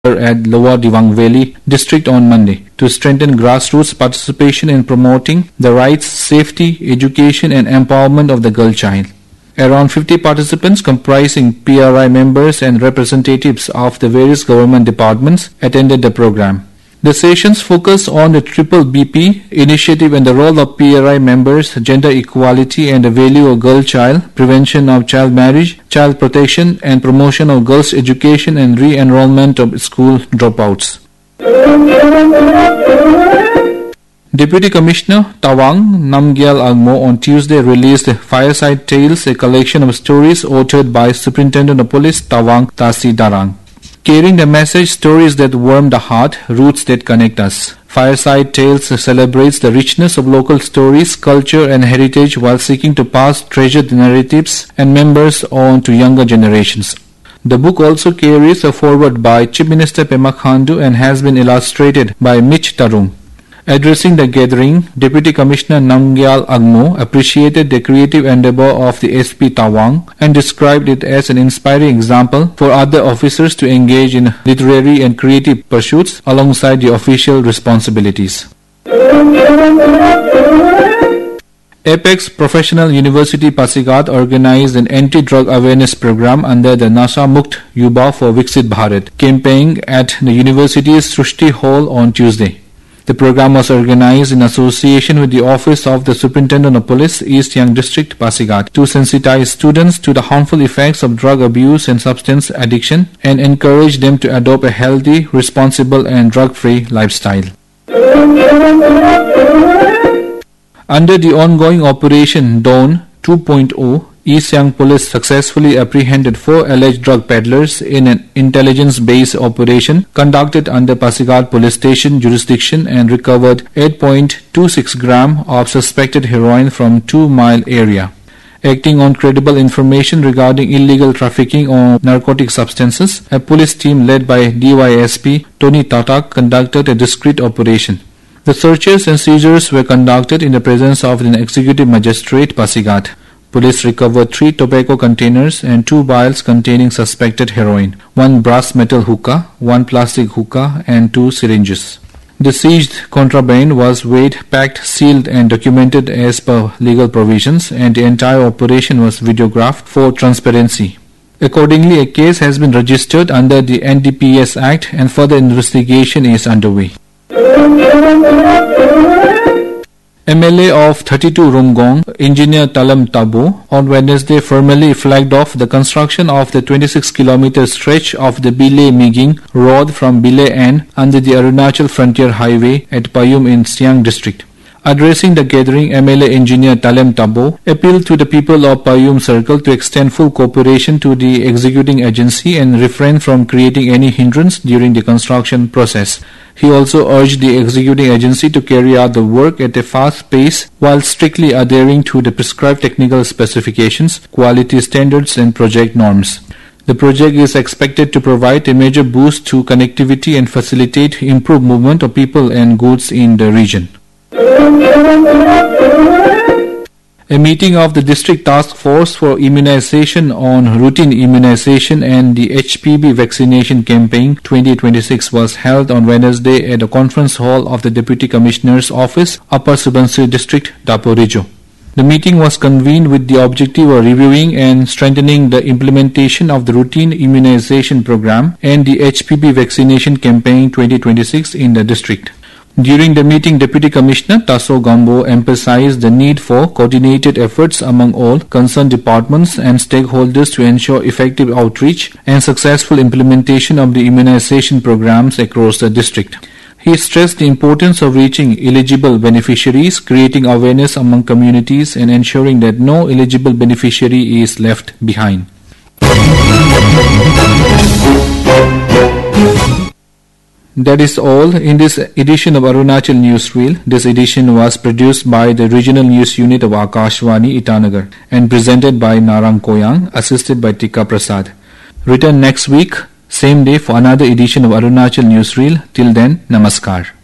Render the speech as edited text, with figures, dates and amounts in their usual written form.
at Lower Dibang Valley district on Monday to strengthen grassroots participation in promoting the rights, safety, education and empowerment of the girl child. Around 50 participants comprising PRI members and representatives of the various government departments attended the program. The sessions focus on the Triple BP initiative and the role of PRI members, gender equality and the value of girl child, prevention of child marriage, child protection and promotion of girls' education and re-enrollment of school dropouts. Deputy Commissioner Tawang Namgyal Angmo on Tuesday released Fireside Tales, a collection of stories authored by Superintendent of Police Tawang Tasi Darang. Carrying the message, stories that warm the heart, roots that connect us. Fireside Tales celebrates the richness of local stories, culture and heritage while seeking to pass treasured narratives and members on to younger generations. The book also carries a foreword by Chief Minister Pema Khandu and has been illustrated by Mitch Tarung. Addressing the gathering, Deputy Commissioner Namgyal Angmo appreciated the creative endeavor of the SP Tawang and described it as an inspiring example for other officers to engage in literary and creative pursuits alongside the official responsibilities. Apex Professional University Pasighat organized an anti-drug awareness program under the Nasha Mukt Yuba for Viksit Bharat campaign at the university's Srushti Hall on Tuesday. The program was organized in association with the Office of the Superintendent of Police, East Siang District, Pasighat, to sensitize students to the harmful effects of drug abuse and substance addiction and encourage them to adopt a healthy, responsible and drug-free lifestyle. Under the ongoing Operation Dawn 2.0, East Siang Police successfully apprehended 4 alleged drug peddlers in an intelligence-based operation conducted under Pasighat Police Station jurisdiction and recovered 8.26 gram of suspected heroin from 2 Mile area. Acting on credible information regarding illegal trafficking of narcotic substances, a police team led by DYSP Tony Tatak conducted a discreet operation. The searches and seizures were conducted in the presence of an executive magistrate Pasighat. Police recovered 3 tobacco containers and 2 vials containing suspected heroin, 1 brass metal hookah, 1 plastic hookah and 2 syringes. The seized contraband was weighed, packed, sealed and documented as per legal provisions, and the entire operation was videographed for transparency. Accordingly, a case has been registered under the NDPS Act and further investigation is underway. MLA of 32 Rumgong, Engineer Talam Tabo, on Wednesday formally flagged off the construction of the 26-kilometer stretch of the Bilay-Miging road from Bilay-An under the Arunachal Frontier Highway at Payum in Siang District. Addressing the gathering, MLA Engineer Talam Tabo appealed to the people of Payum Circle to extend full cooperation to the executing agency and refrain from creating any hindrance during the construction process. He also urged the executing agency to carry out the work at a fast pace while strictly adhering to the prescribed technical specifications, quality standards and project norms. The project is expected to provide a major boost to connectivity and facilitate improved movement of people and goods in the region. A meeting of the District Task Force for Immunization on Routine Immunization and the HPV Vaccination Campaign 2026 was held on Wednesday at the Conference Hall of the Deputy Commissioner's Office, Upper Subansiri District, Dapurijo. The meeting was convened with the objective of reviewing and strengthening the implementation of the Routine Immunization Program and the HPV Vaccination Campaign 2026 in the district. During the meeting, Deputy Commissioner Taso Gambo emphasized the need for coordinated efforts among all concerned departments and stakeholders to ensure effective outreach and successful implementation of the immunization programs across the district. He stressed the importance of reaching eligible beneficiaries, creating awareness among communities and ensuring that no eligible beneficiary is left behind. That is all in this edition of Arunachal Newsreel. This edition was produced by the Regional News Unit of Akashvani, Itanagar, and presented by Narang Koyang, assisted by Tika Prasad. Return next week, same day, for another edition of Arunachal Newsreel. Till then, Namaskar.